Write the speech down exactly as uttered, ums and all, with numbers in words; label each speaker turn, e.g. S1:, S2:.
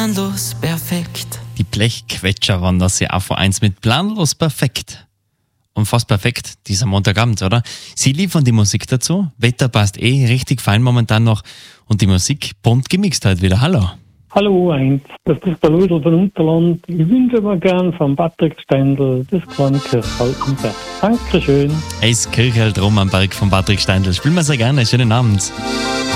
S1: planlos perfekt.
S2: Die Blechquetscher waren das ja auch vor eins mit planlos perfekt. Und fast perfekt, dieser Montagabend, oder? Sie liefern die Musik dazu. Wetter passt eh richtig fein momentan noch. Und die Musik bunt gemixt halt wieder. Hallo.
S3: Hallo eins, das ist der Ludl von Unterland. Ich wünsche mir gern von Patrick Steindl das kleine Kirchhall im Berg. Dankeschön.
S2: Es Kirchhall drum am Berg von Patrick Steindl. Spielen wir sehr gerne. Schönen Abend.